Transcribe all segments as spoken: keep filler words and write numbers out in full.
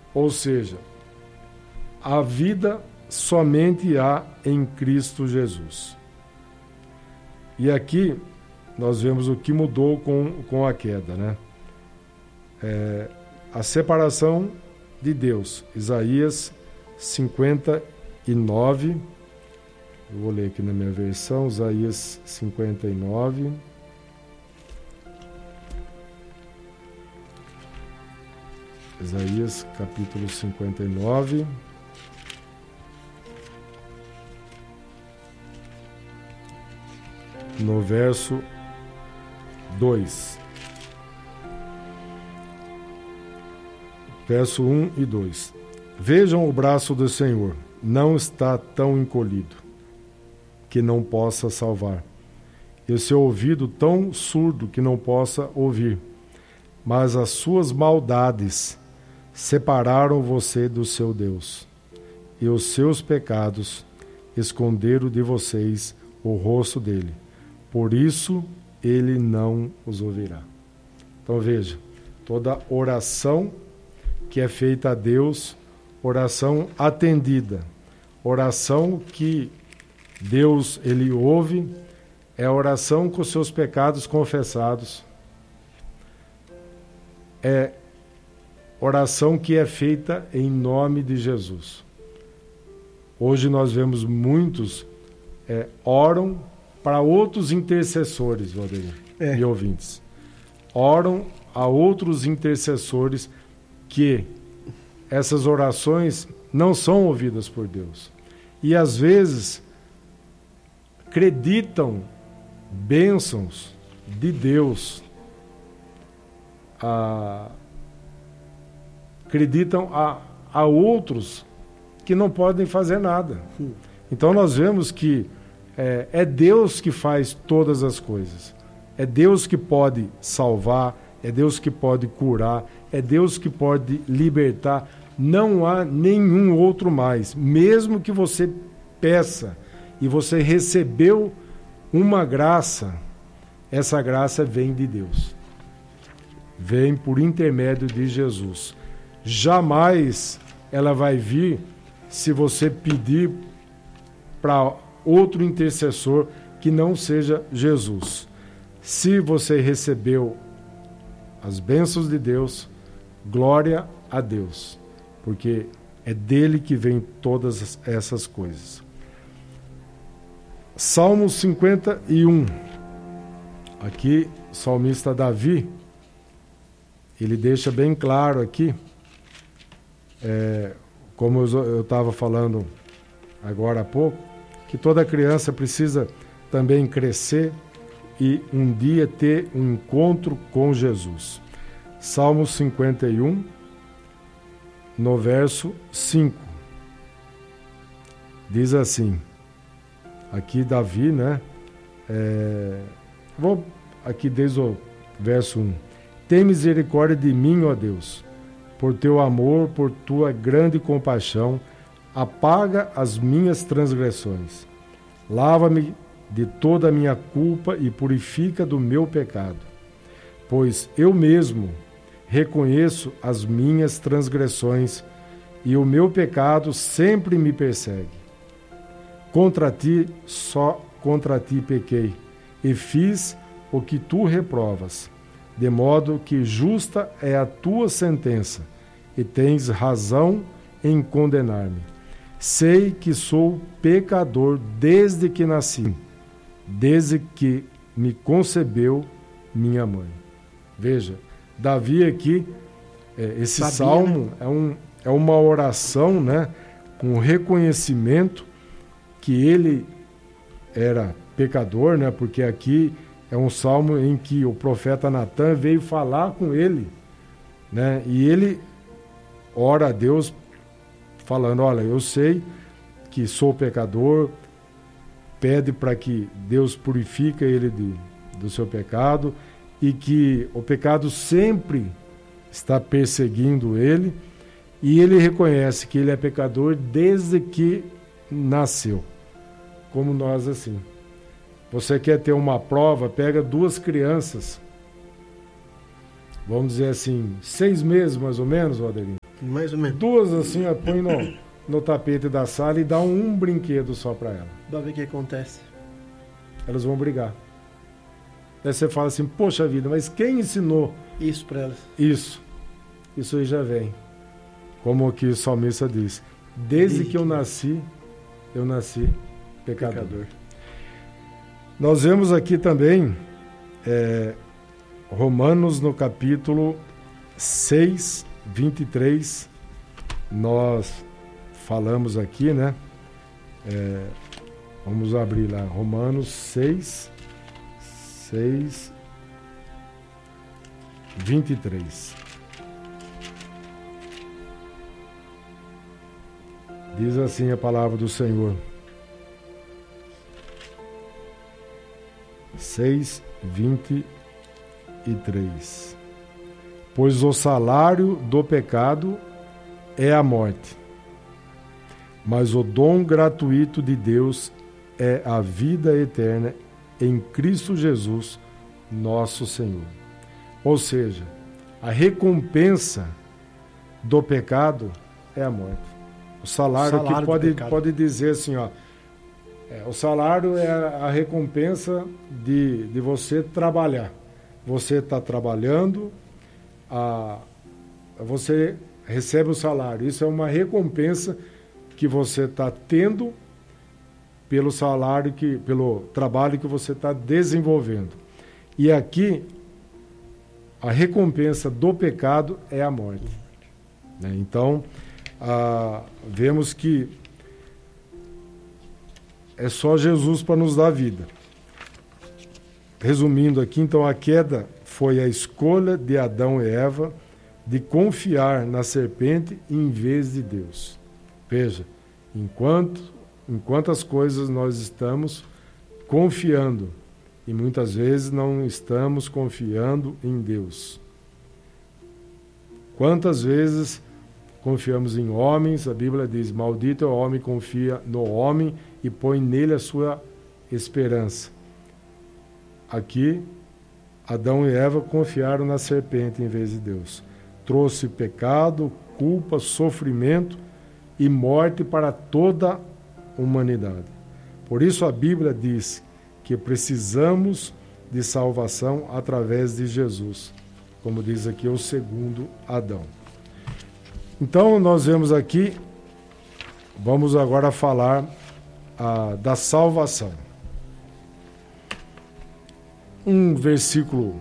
Ou seja, a vida somente há em Cristo Jesus. E aqui nós vemos o que mudou com, com a queda, né? É, a separação de Deus. Isaías cinquenta e nove. Eu vou ler aqui na minha versão, Isaías cinquenta e nove. Isaías capítulo cinquenta e nove. No verso dois. Verso um e dois. Vejam o braço do Senhor, não está tão encolhido, que não possa salvar, e o seu ouvido tão surdo que não possa ouvir. Mas as suas maldades separaram você do seu Deus, e os seus pecados esconderam de vocês o rosto dele. Por isso, ele não os ouvirá. Então veja, toda oração que é feita a Deus, oração atendida, oração que Deus ele ouve, é a oração com os seus pecados confessados, é oração que é feita em nome de Jesus. Hoje nós vemos muitos é, oram para outros intercessores, Valdeir, é. e ouvintes. Oram a outros intercessores que essas orações não são ouvidas por Deus. E às vezes acreditam bênçãos de Deus, a, acreditam a, a outros que não podem fazer nada. Então nós vemos que é, é Deus que faz todas as coisas. É Deus que pode salvar, é Deus que pode curar, é Deus que pode libertar. Não há nenhum outro mais. Mesmo que você peça e você recebeu uma graça, essa graça vem de Deus. Vem por intermédio de Jesus. Jamais ela vai vir se você pedir para outro intercessor que não seja Jesus. Se você recebeu as bênçãos de Deus, glória a Deus, porque é dele que vem todas essas coisas. Salmo cinquenta e um. Aqui, o salmista Davi, ele deixa bem claro aqui, é, como eu estava falando agora há pouco, que toda criança precisa também crescer e um dia ter um encontro com Jesus. Salmo cinquenta e um, no verso cinco. Diz assim, aqui Davi, né? É, vou aqui desde o verso um. Tem misericórdia de mim, ó Deus, por teu amor, por tua grande compaixão, apaga as minhas transgressões. Lava-me de toda a minha culpa e purifica do meu pecado. Pois eu mesmo reconheço as minhas transgressões e o meu pecado sempre me persegue. Contra ti, só contra ti pequei, e fiz o que tu reprovas, de modo que justa é a tua sentença, e tens razão em condenar-me. Sei que sou pecador desde que nasci, desde que me concebeu minha mãe. Veja, Davi aqui, é, esse Sabia, salmo né? é, um, é uma oração, né, um reconhecimento que ele era pecador, né, porque aqui é um salmo em que o profeta Natan veio falar com ele, né, e ele ora a Deus falando, olha, eu sei que sou pecador, pede para que Deus purifique ele de, do seu pecado e que o pecado sempre está perseguindo ele e ele reconhece que ele é pecador desde que nasceu, como nós assim. Você quer ter uma prova, pega duas crianças, vamos dizer assim, seis meses mais ou menos, Valdeir, Mais ou menos. Duas assim, ó, põe no, no tapete da sala e dá um, um brinquedo só para ela. Pra ver o que acontece. Elas vão brigar. Aí você fala assim, poxa vida, mas quem ensinou Isso para elas. isso? Isso aí já vem. Como aqui o salmista diz, desde, desde que eu nasci, eu nasci pecador. pecador. Nós vemos aqui também é, Romanos no capítulo seis, vinte e três, nós falamos aqui, né? É, vamos abrir lá, Romanos seis, seis, vinte e três. Diz assim a palavra do Senhor. seis, vinte e três. Pois o salário do pecado é a morte, mas o dom gratuito de Deus é a vida eterna em Cristo Jesus, nosso Senhor. Ou seja, a recompensa do pecado é a morte. O salário, o salário que pode, pode dizer assim, ó, é, o salário é a, a recompensa de, de você trabalhar. Você está trabalhando, a, você recebe o salário. Isso é uma recompensa que você está tendo pelo salário, que, pelo trabalho que você está desenvolvendo. E aqui, a recompensa do pecado é a morte. Né? Então, ah, vemos que é só Jesus para nos dar vida. Resumindo aqui, então, a queda foi a escolha de Adão e Eva de confiar na serpente em vez de Deus. Veja, enquanto, em quantas coisas nós estamos confiando e muitas vezes não estamos confiando em Deus. Quantas vezes confiamos em homens? A Bíblia diz, maldito é o homem que confia no homem e põe nele a sua esperança. Aqui, Adão e Eva confiaram na serpente em vez de Deus. Trouxe pecado, culpa, sofrimento e morte para toda a humanidade. Por isso a Bíblia diz que precisamos de salvação através de Jesus, como diz aqui o segundo Adão. Então nós vemos aqui, vamos agora falar ah, da salvação. Um versículo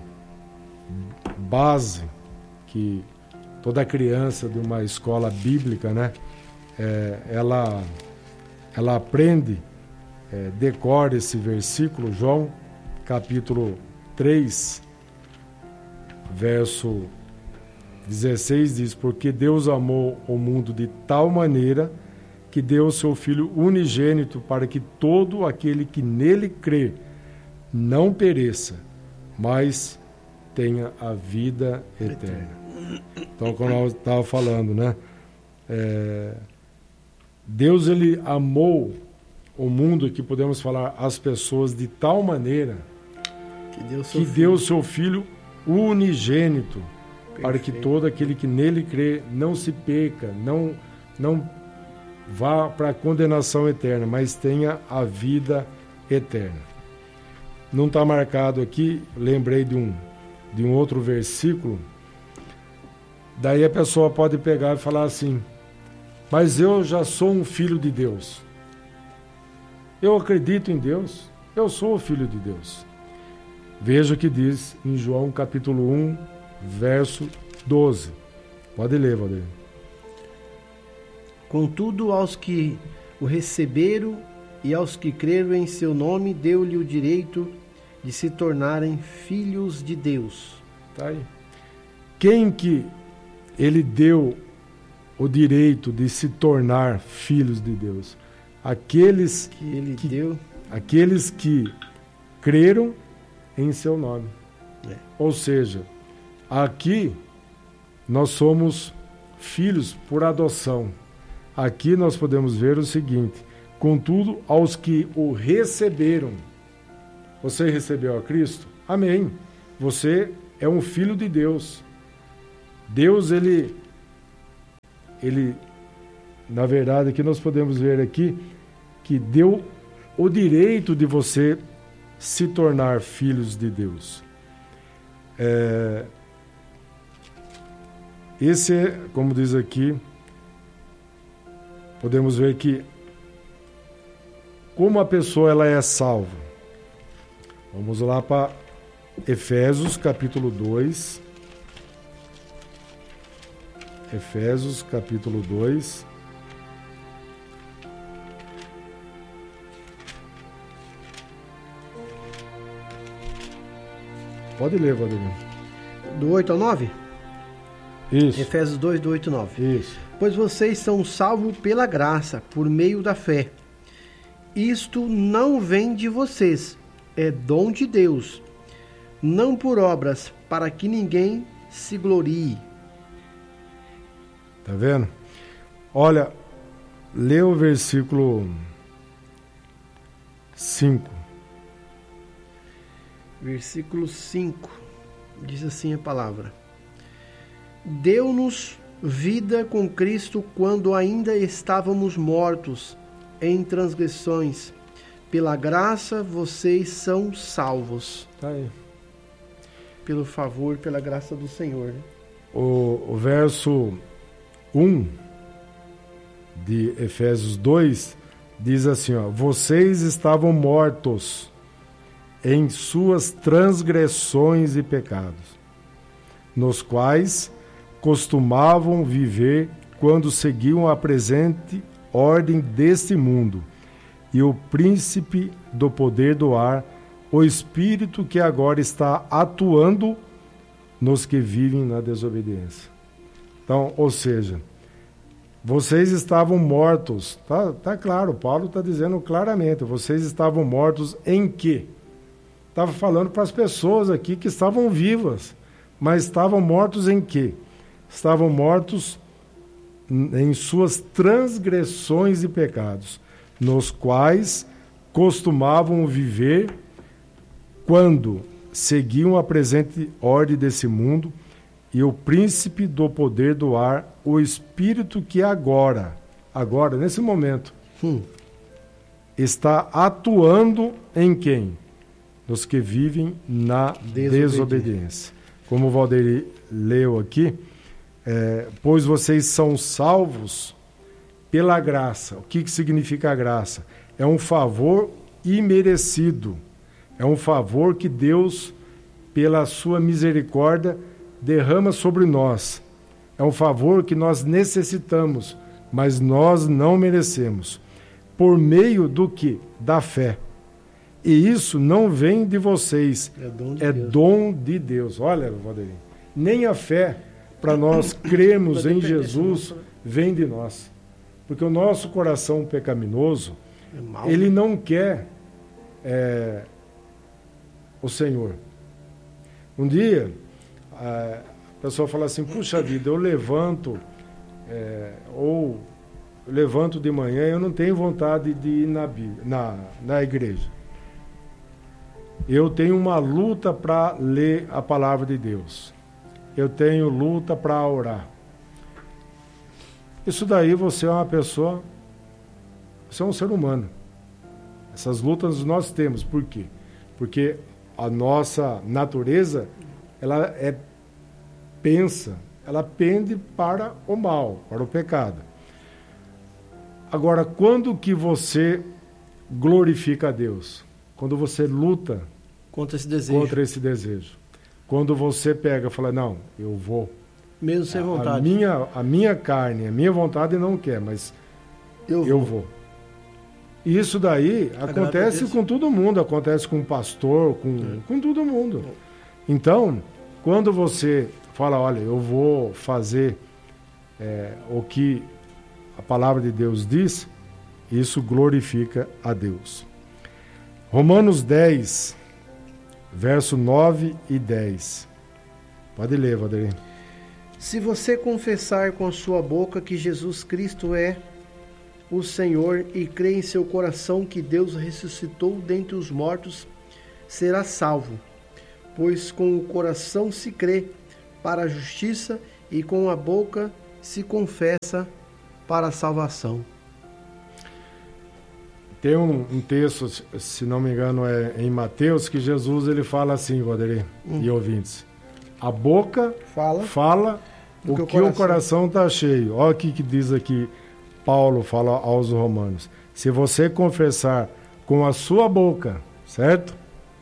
base que toda criança de uma escola bíblica, né, é, ela, ela aprende, é, decora esse versículo, João capítulo três, verso dezesseis diz, porque Deus amou o mundo de tal maneira que deu o seu Filho unigênito para que todo aquele que nele crê não pereça, mas tenha a vida eterna. Então, como eu estava falando, né? É, Deus, ele amou o mundo, aqui podemos falar as pessoas de tal maneira que deu, que deu o seu Filho unigênito, perfeito, para que todo aquele que nele crê não se perca, não, não vá para a condenação eterna, mas tenha a vida eterna. Não está marcado aqui, lembrei de um, de um outro versículo. Daí a pessoa pode pegar e falar assim, mas eu já sou um filho de Deus. Eu acredito em Deus, eu sou o filho de Deus. Veja o que diz em João capítulo um, verso doze. Pode ler, Valdir. Contudo, aos que o receberam e aos que creram em seu nome, deu-lhe o direito de se tornarem filhos de Deus. Tá aí. Quem que ele deu o direito de se tornar filhos de Deus? Aqueles que ele que, deu, aqueles que creram em seu nome. É. Ou seja, aqui nós somos filhos por adoção. Aqui nós podemos ver o seguinte, contudo, aos que o receberam. Você recebeu a Cristo? Amém. Você é um filho de Deus. Deus, ele ele, na verdade, aqui nós podemos ver aqui que deu o direito de você se tornar filhos de Deus. É, esse é, como diz aqui, podemos ver que como a pessoa ela é salva. Vamos lá para Efésios capítulo dois. Efésios capítulo dois. Pode ler, Valdemir. Do oito ao nove? Isso. Efésios dois, do oito ao nove. Isso. Pois vocês são salvos pela graça, por meio da fé. Isto não vem de vocês, é dom de Deus, não por obras, para que ninguém se glorie. Tá vendo? Olha, lê o versículo cinco. Versículo cinco, diz assim a palavra: Deu-nos vida com Cristo quando ainda estávamos mortos em transgressões. Pela graça vocês são salvos. Tá aí. Pelo favor, pela graça do Senhor. Né? O, o verso um de Efésios dois diz assim, ó: vocês estavam mortos em suas transgressões e pecados, nos quais costumavam viver quando seguiam a presente ordem deste mundo e o príncipe do poder do ar, o espírito que agora está atuando nos que vivem na desobediência. Então, ou seja, vocês estavam mortos, tá, tá claro, Paulo está dizendo claramente, vocês estavam mortos em quê? Estava falando para as pessoas aqui que estavam vivas, mas estavam mortos em quê? Estavam mortos em suas transgressões e pecados, nos quais costumavam viver quando seguiam a presente ordem desse mundo e o príncipe do poder do ar, o espírito que agora, agora, nesse momento, hum, está atuando em quem? Nos que vivem na desobediência. desobediência. Como o Valderi leu aqui, é, pois vocês são salvos pela graça. O que, que significa a graça? É um favor imerecido. É um favor que Deus, pela sua misericórdia, derrama sobre nós. É um favor que nós necessitamos, mas nós não merecemos. Por meio do que? Da fé. E isso não vem de vocês, é dom de, é Deus. dom de Deus. Olha, Valdemir, nem a fé para nós crermos em Jesus vem de nós. Porque o nosso coração pecaminoso, é mal, ele não quer é, o Senhor. Um dia, a pessoa fala assim, puxa vida, eu levanto, é, ou eu levanto de manhã e eu não tenho vontade de ir na, na, na igreja. Eu tenho uma luta para ler a palavra de Deus. Eu tenho luta para orar. Isso daí você é uma pessoa, você é um ser humano. Essas lutas nós temos. Por quê? Porque a nossa natureza, ela é pensa, ela pende para o mal, para o pecado. Agora, quando que você glorifica a Deus? Quando você luta contra esse desejo. Contra esse desejo. Quando você pega e fala, não, eu vou. Mesmo sem vontade. A minha, a minha carne, a minha vontade não quer, mas eu, eu vou. vou. E isso daí Agrada acontece com todo mundo, acontece com o pastor, com, é. com todo mundo. Então, quando você fala, olha, eu vou fazer é, o que a palavra de Deus diz, isso glorifica a Deus. Romanos dez, verso nove e dez. Pode ler, Valdir. Se você confessar com a sua boca que Jesus Cristo é o Senhor e crer em seu coração que Deus ressuscitou dentre os mortos, será salvo. Pois com o coração se crê para a justiça e com a boca se confessa para a salvação. Tem um, um texto, se não me engano, é em Mateus, que Jesus ele fala assim, Valderi hum. e ouvintes. A boca fala, fala o que, que o coração está cheio. Olha o que, que diz aqui Paulo fala aos romanos. Se você confessar com a sua boca, certo?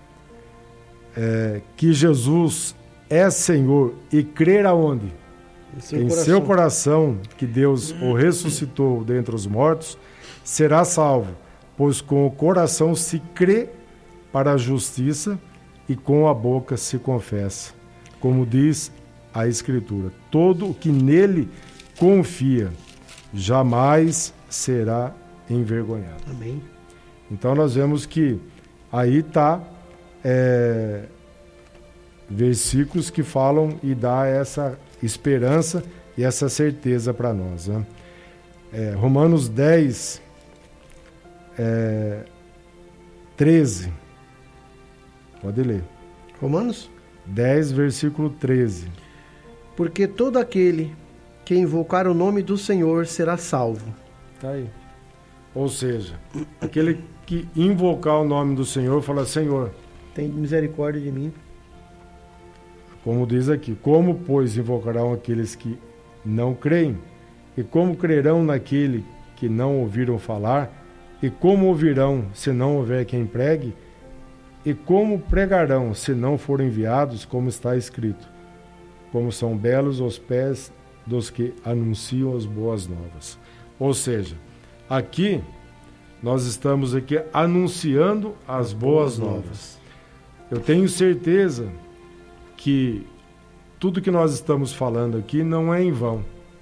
É, que Jesus é Senhor e crer aonde? Em seu, em coração. seu coração que Deus o ressuscitou dentre os mortos, será salvo. Pois com o coração se crê para a justiça e com a boca se confessa. Como diz a Escritura, todo o que nele confia jamais será envergonhado. Amém. Então nós vemos que aí está é, versículos que falam e dá essa esperança e essa certeza para nós. Né? É, Romanos dez, É, treze. Pode ler. Romanos dez, versículo treze. Porque todo aquele que invocar o nome do Senhor será salvo. Tá aí. Ou seja, aquele que invocar o nome do Senhor fala: Senhor, tem misericórdia de mim. Como diz aqui, como, pois, invocarão aqueles que não creem? E como crerão naquele que não ouviram falar? E como ouvirão, se não houver quem pregue? E como pregarão, se não forem enviados, como está escrito? Como são belos os pés dos que anunciam as boas novas. Ou seja, aqui, nós estamos aqui anunciando as boas novas. Eu tenho certeza que tudo que nós estamos falando aqui não é em vão.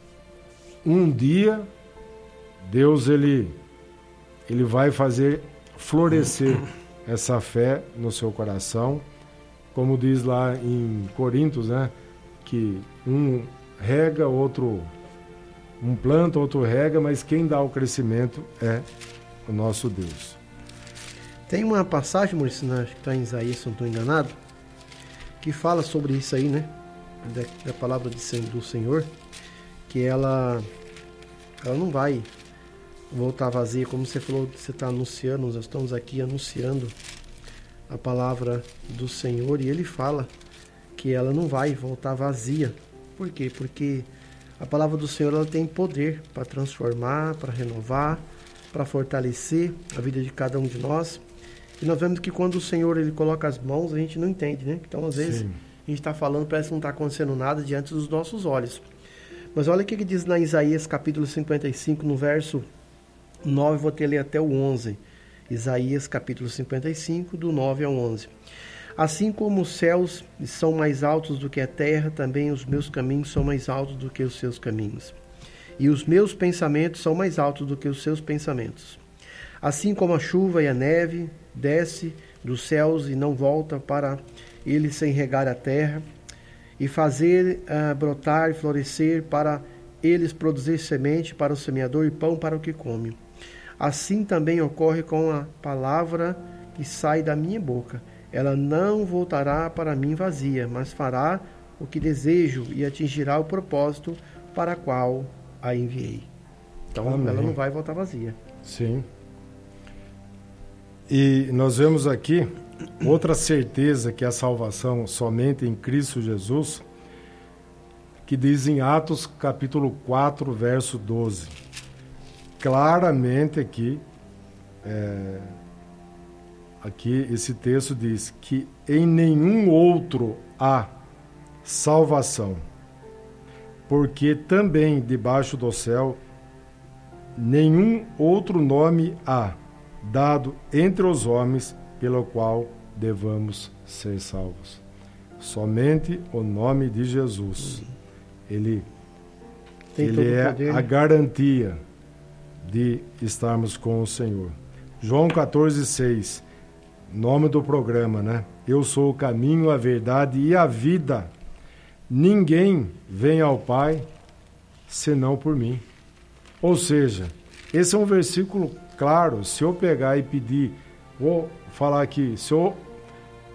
Um dia, Deus, ele... Ele vai fazer florescer essa fé no seu coração, como diz lá em Coríntios, né? Que um rega, outro um planta, outro rega, mas quem dá o crescimento é o nosso Deus. Tem uma passagem, Maurício, que está em Isaías, se não estou enganado, que fala sobre isso aí, né? Da, da palavra de, do Senhor, que ela, ela não vai voltar vazia, como você falou, você está anunciando, nós estamos aqui anunciando a palavra do Senhor, e ele fala que ela não vai voltar vazia. Por quê? Porque a palavra do Senhor, ela tem poder para transformar, para renovar, para fortalecer a vida de cada um de nós. E nós vemos que quando o Senhor ele coloca as mãos, a gente não entende, né? Então, às vezes, Sim. a gente está falando, parece que não está acontecendo nada diante dos nossos olhos. Mas olha o que ele diz na Isaías capítulo cinquenta e cinco, no verso nove, vou ter ler até o onze. Isaías capítulo cinquenta e cinco, do nove ao onze. Assim como os céus são mais altos do que a terra, também os meus caminhos são mais altos do que os seus caminhos. E os meus pensamentos são mais altos do que os seus pensamentos. Assim como a chuva e a neve desce dos céus e não volta para ele sem regar a terra, e fazer uh, brotar e florescer, para eles produzir semente para o semeador e pão para o que come. Assim também ocorre com a palavra que sai da minha boca. Ela não voltará para mim vazia, mas fará o que desejo e atingirá o propósito para qual a enviei. Então, Amém. Ela não vai voltar vazia. Sim. E nós vemos aqui outra certeza que é a salvação somente em Cristo Jesus, que diz em Atos capítulo quatro, verso doze. Claramente aqui, é, aqui esse texto diz que em nenhum outro há salvação, porque também debaixo do céu nenhum outro nome há dado entre os homens pelo qual devamos ser salvos. Somente o nome de Jesus. Ele, ele é a garantia de estarmos com o Senhor. João catorze, seis, nome do programa, né? Eu sou o caminho, a verdade e a vida. Ninguém vem ao Pai senão por mim. Ou seja, esse é um versículo claro. Se eu pegar e pedir, vou falar aqui, se eu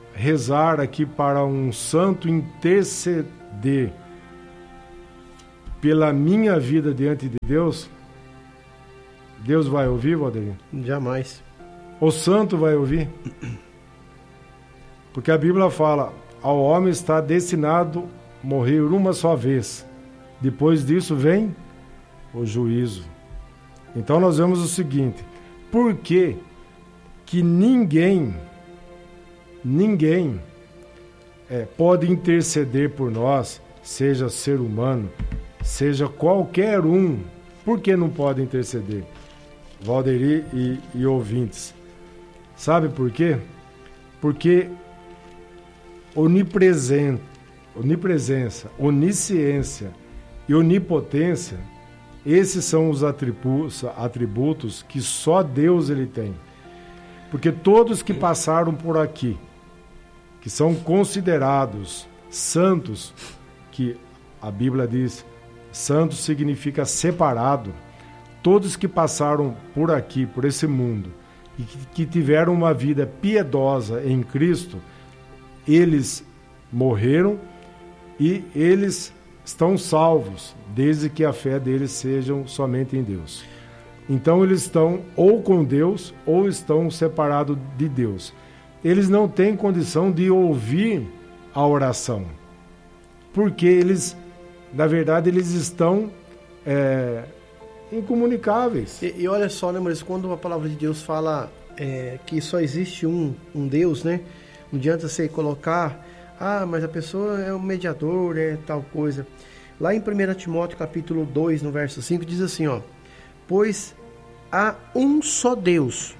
rezar aqui para um santo interceder pela minha vida diante de Deus, Deus vai ouvir, Valdeir? Jamais. O santo vai ouvir? Porque a Bíblia fala, ao homem está destinado morrer uma só vez. Depois disso vem o juízo. Então nós vemos o seguinte, por que que ninguém, ninguém é, pode interceder por nós, seja ser humano, seja qualquer um, por que não pode interceder? Valdeir e, e ouvintes, sabe por quê? Porque onipresente, onipresença, onisciência e onipotência, esses são os atributos, atributos que só Deus ele tem. Porque todos que passaram por aqui, que são considerados santos, que a Bíblia diz, santo significa separado, todos que passaram por aqui, por esse mundo, e que, que tiveram uma vida piedosa em Cristo, eles morreram e eles estão salvos, desde que a fé deles seja somente em Deus. Então eles estão ou com Deus ou estão separados de Deus. Eles não têm condição de ouvir a oração, porque eles, na verdade, eles estão é, incomunicáveis. E, e olha só, né, Maurício, quando a palavra de Deus fala é, que só existe um, um Deus, né? Não adianta você colocar, ah, mas a pessoa é um mediador, é tal coisa. Lá em primeiro Timóteo, capítulo dois, no verso cinco, diz assim, ó, pois há um só Deus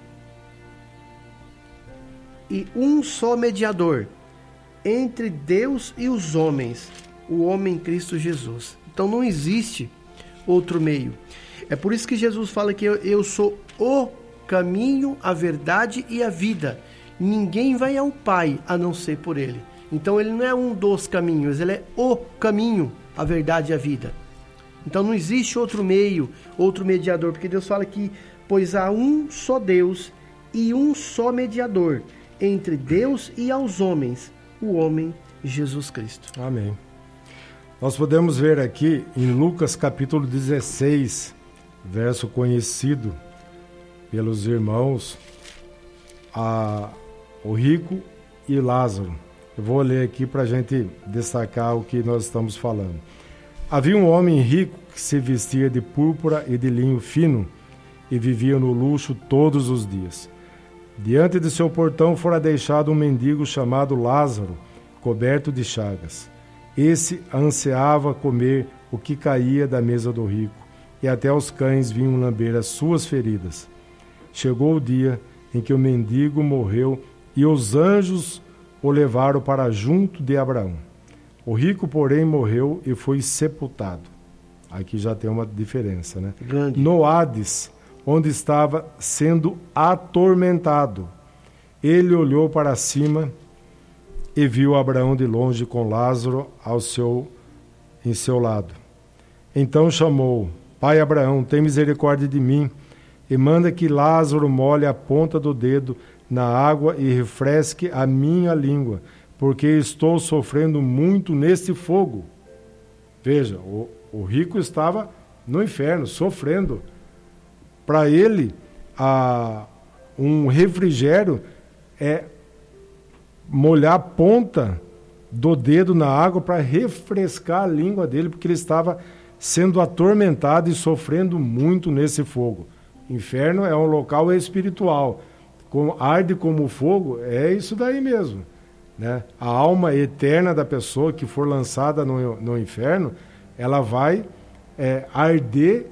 e um só mediador entre Deus e os homens, o homem Cristo Jesus. Então não existe outro meio. É por isso que Jesus fala que eu, eu sou o caminho, a verdade e a vida. Ninguém vai ao Pai a não ser por Ele. Então ele não é um dos caminhos, ele é o caminho, a verdade e a vida. Então não existe outro meio, outro mediador, porque Deus fala que, pois há um só Deus e um só mediador entre Deus e aos homens, o homem Jesus Cristo. Amém. Nós podemos ver aqui em Lucas capítulo dezesseis, verso conhecido pelos irmãos, a, o rico e Lázaro. Eu vou ler aqui para a gente destacar o que nós estamos falando. Havia um homem rico que se vestia de púrpura e de linho fino e vivia no luxo todos os dias. Diante de seu portão fora deixado um mendigo chamado Lázaro, coberto de chagas. Esse ansiava comer o que caía da mesa do rico, e até os cães vinham lamber as suas feridas. Chegou o dia em que o mendigo morreu e os anjos o levaram para junto de Abraão. O rico, porém, morreu e foi sepultado. Aqui já tem uma diferença, né? Grande. No Hades, onde estava sendo atormentado. Ele olhou para cima e viu Abraão de longe com Lázaro ao seu, em seu lado. Então chamou, Pai Abraão, tem misericórdia de mim e manda que Lázaro molhe a ponta do dedo na água e refresque a minha língua, porque estou sofrendo muito neste fogo. Veja, o, o rico estava no inferno, sofrendo. Para ele, a, um refrigério é molhar a ponta do dedo na água para refrescar a língua dele, porque ele estava sendo atormentado e sofrendo muito nesse fogo. Inferno é um local espiritual. Como, arde como fogo, é isso daí mesmo. Né? A alma eterna da pessoa que for lançada no, no inferno, ela vai é, arder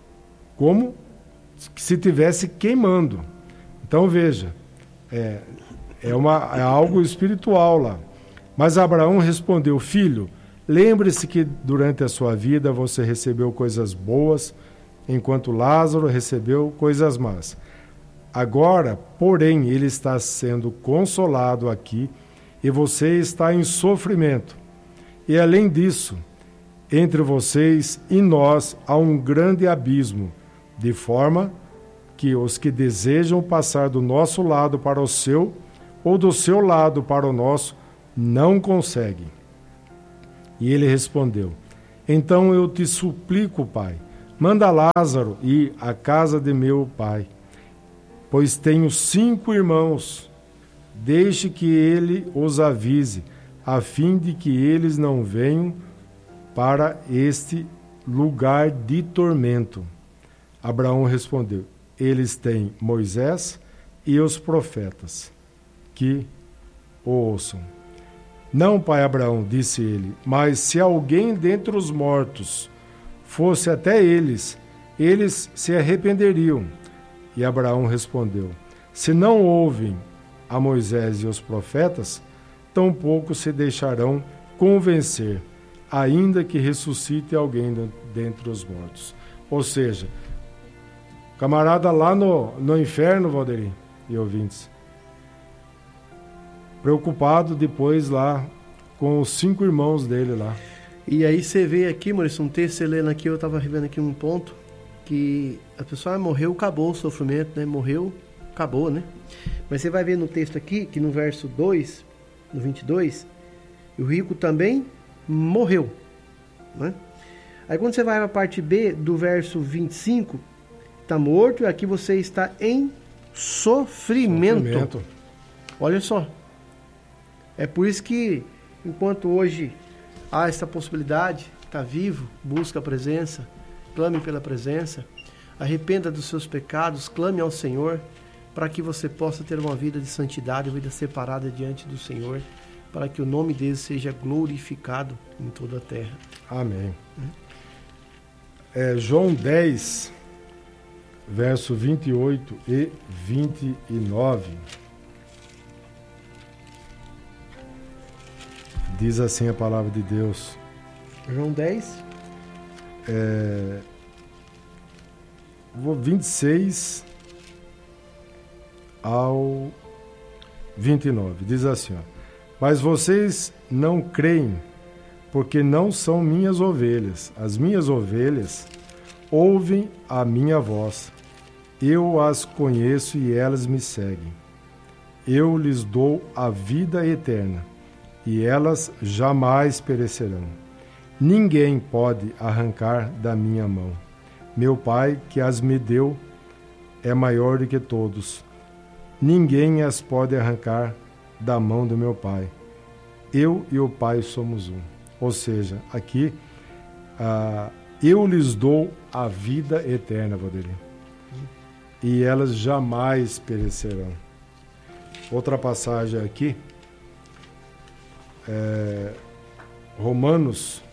como se estivesse queimando. Então veja, é, é, uma, é algo espiritual lá. Mas Abraão respondeu, filho, lembre-se que durante a sua vida você recebeu coisas boas, enquanto Lázaro recebeu coisas más. Agora, porém, ele está sendo consolado aqui e você está em sofrimento. E além disso, entre vocês e nós há um grande abismo, de forma que os que desejam passar do nosso lado para o seu, ou do seu lado para o nosso, não conseguem. E ele respondeu, Então eu te suplico, Pai, manda Lázaro ir à casa de meu pai, pois tenho cinco irmãos. Deixe que ele os avise, a fim de que eles não venham para este lugar de tormento. Abraão respondeu: eles têm Moisés e os profetas, que o ouçam. Não, pai Abraão, disse ele, mas se alguém dentre os mortos fosse até eles, eles se arrependeriam. E Abraão respondeu: se não ouvem a Moisés e os profetas, tampouco se deixarão convencer, ainda que ressuscite alguém dentre os mortos. Ou seja, camarada lá no, no inferno, Valderi e ouvintes, preocupado depois lá com os cinco irmãos dele lá. E aí você vê aqui, Maurício, um texto, você lendo aqui, eu estava revendo aqui um ponto, que a pessoa morreu, acabou o sofrimento, né? Morreu, acabou, né? Mas você vai ver no texto aqui, que no verso dois, no vinte e dois, o rico também morreu, né? Aí quando você vai para a parte B do verso vinte e cinco, está morto, e aqui você está em sofrimento. sofrimento. Olha só. É por isso que, enquanto hoje há essa possibilidade, está vivo, busca a presença, clame pela presença, arrependa dos seus pecados, clame ao Senhor, para que você possa ter uma vida de santidade, uma vida separada diante do Senhor, para que o nome dele seja glorificado em toda a terra. Amém. É, João dez, verso vinte e oito e vinte e nove. Diz assim a palavra de Deus. João dez. É, vinte e seis ao vinte e nove. Diz assim, ó: mas vocês não creem, porque não são minhas ovelhas. As minhas ovelhas ouvem a minha voz. Eu as conheço e elas me seguem. Eu lhes dou a vida eterna, e elas jamais perecerão. Ninguém pode arrancar da minha mão. Meu Pai, que as me deu, é maior do que todos. Ninguém as pode arrancar da mão do meu Pai. Eu e o Pai somos um. Ou seja, aqui, ah, eu lhes dou a vida eterna, Valderi, e elas jamais perecerão. Outra passagem aqui, é, Romanos,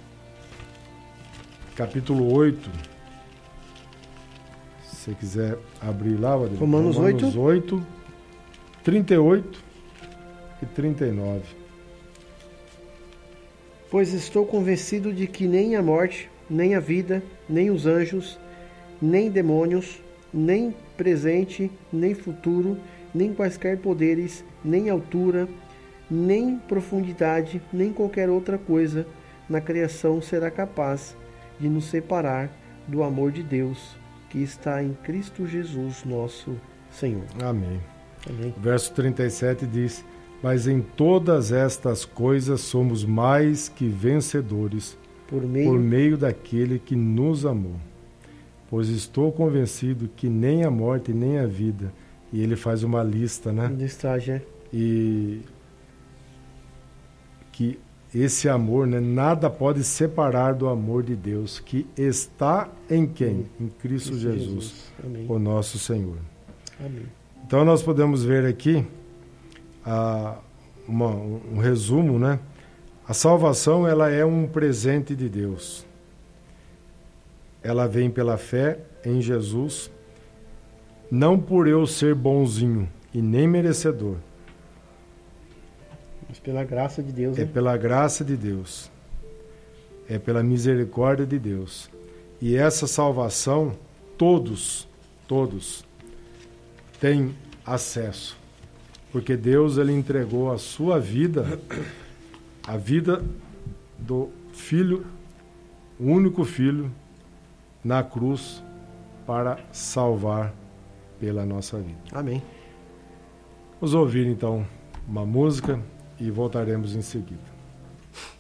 capítulo oito. Se você quiser abrir lá, Valderi. Romanos, Romanos oito, trinta e oito e trinta e nove. Pois estou convencido de que nem a morte, nem a vida, nem os anjos, nem demônios, nem presente, nem futuro, nem quaisquer poderes, nem altura, nem profundidade, nem qualquer outra coisa na criação será capaz de nos separar do amor de Deus que está em Cristo Jesus, nosso Senhor. Amém. Amém. O verso trinta e sete diz: mas em todas estas coisas somos mais que vencedores por meio, por meio daquele que nos amou. Pois estou convencido que nem a morte nem a vida, e ele faz uma lista, né? Listagem, é. E que esse amor, né, nada pode separar do amor de Deus, que está em quem? Em Cristo, Cristo Jesus, Jesus. O nosso Senhor. Amém. Então nós podemos ver aqui ah, uma, um resumo, né? A salvação, ela é um presente de Deus. Ela vem pela fé em Jesus, não por eu ser bonzinho e nem merecedor. Mas pela graça de Deus. É né? pela graça de Deus. É pela misericórdia de Deus. E essa salvação, todos, todos têm acesso. Porque Deus, ele entregou a sua vida, a vida do Filho, o único Filho, na cruz, para salvar pela nossa vida. Amém. Vamos ouvir então uma música e voltaremos em seguida.